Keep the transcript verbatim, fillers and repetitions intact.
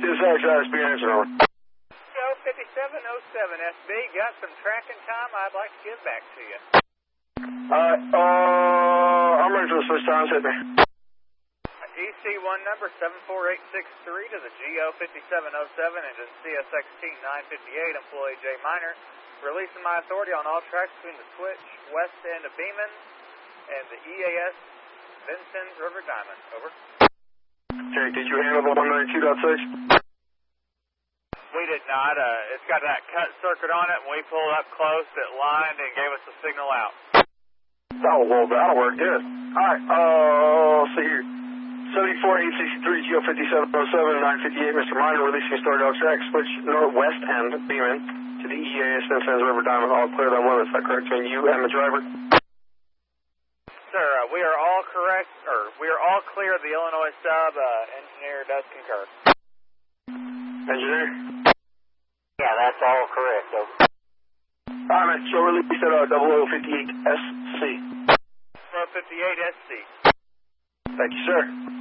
Dispatch, uh, speed answer, over. G O fifty-seven oh seven S B, got some tracking time I'd like to give back to you. Alright, uh, I'm ready for the switch times, hit me. E C one number seven four eight six three to the G O fifty-seven oh seven engine C S X T nine fifty-eight, employee J Minor. Releasing my authority on all tracks between the switch west end of Beeman and the E A S Vincennes River Diamond. Over. Okay, did you handle the one ninety-two point six? We did not. Uh, it's got that cut circuit on it. When we pulled up close, it lined and gave us the signal out. Oh, well, that'll work good. Alright, uh, let's see here. seventy-four eight sixty-three G O fifty-seven oh seven nine fifty-eight, Mister Minor, releasing Star Dog track, switch northwest end, Beeman, to the E A S Vincennes River Diamond. All clear on limit. Is that correct between you and the driver? Sir, uh, we are all correct, or we are all clear of the Illinois sub. Uh, engineer does concur. Engineer? Yeah, that's all correct. So. Alright, man, show release at uh, double oh fifty-eight S C. double oh fifty-eight S C. Thank you, sir.